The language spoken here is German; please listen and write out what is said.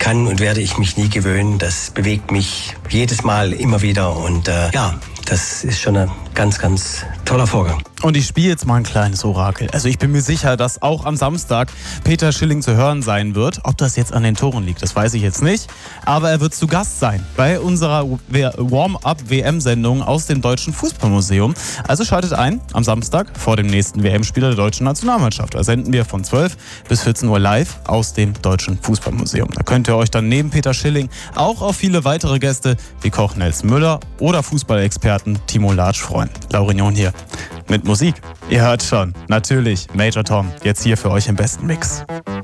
kann und werde ich mich nie gewöhnen. Das bewegt mich jedes Mal immer wieder und das ist schon ein ganz, ganz toller Vorgang. Und ich spiele jetzt mal ein kleines Orakel. Also ich bin mir sicher, dass auch am Samstag Peter Schilling zu hören sein wird. Ob das jetzt an den Toren liegt, das weiß ich jetzt nicht. Aber er wird zu Gast sein bei unserer Warm-Up-WM-Sendung aus dem Deutschen Fußballmuseum. Also schaltet ein am Samstag vor dem nächsten WM-Spiel der deutschen Nationalmannschaft. Da senden wir von 12 bis 14 Uhr live aus dem Deutschen Fußballmuseum. Da könnt ihr euch dann neben Peter Schilling auch auf viele weitere Gäste wie Koch Nels Müller oder Fußballexperten Timo Latsch freuen. Laurignon hier mit Musik. Ihr hört schon, natürlich Major Tom, jetzt hier für euch im besten Mix.